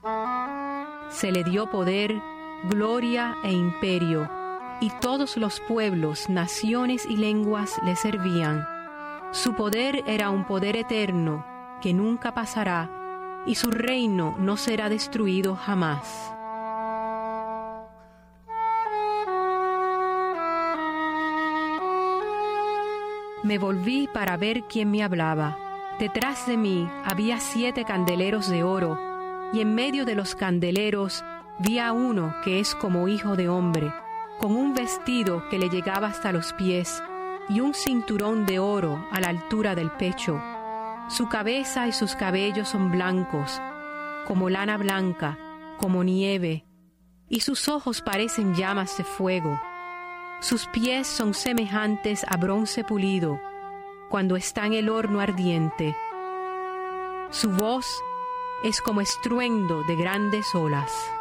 Se le dio poder, gloria e imperio, y todos los pueblos, naciones y lenguas le servían. Su poder era un poder eterno que nunca pasará, y su reino no será destruido jamás. Me volví para ver quién me hablaba. Detrás de mí había 7 candeleros de oro, y en medio de los candeleros vi a uno que es como hijo de hombre, con un vestido que le llegaba hasta los pies, y un cinturón de oro a la altura del pecho. Su cabeza y sus cabellos son blancos, como lana blanca, como nieve, y sus ojos parecen llamas de fuego. Sus pies son semejantes a bronce pulido, cuando está en el horno ardiente. Su voz es como estruendo de grandes olas.